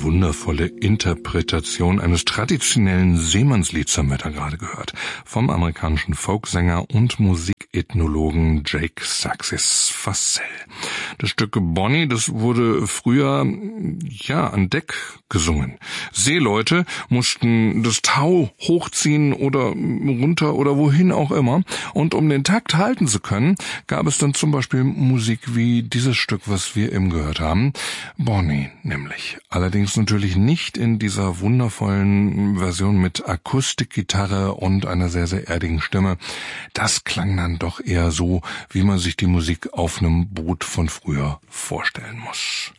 wundervolle Interpretation eines traditionellen Seemannslieds haben wir da gerade gehört. Vom amerikanischen Folksänger und Musikethnologen Jake Saxis Fassel. Das Stück Bonnie, das wurde früher, an Deck gesungen. Seeleute mussten das Tau hochziehen oder runter oder wohin auch immer. Und um den Takt halten zu können, gab es dann zum Beispiel Musik wie dieses Stück, was wir eben gehört haben. Bonnie nämlich. Allerdings natürlich nicht in dieser wundervollen Version mit Akustikgitarre und einer sehr, sehr erdigen Stimme. Das klang dann doch eher so, wie man sich die Musik auf einem Boot von früher vorstellen muss.